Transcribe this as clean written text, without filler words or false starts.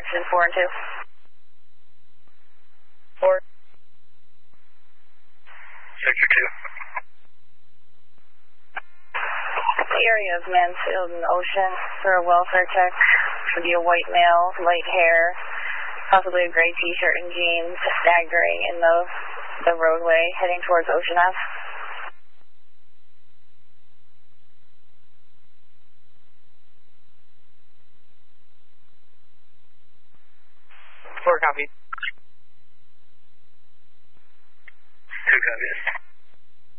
Houston 4 and 2. 4. Sector 2. The area of Mansfield and Ocean for a welfare check. Should be a white male, light hair, possibly a gray t-shirt and jeans, staggering in the roadway heading towards Ocean Ave. 4 copy. 2 copies.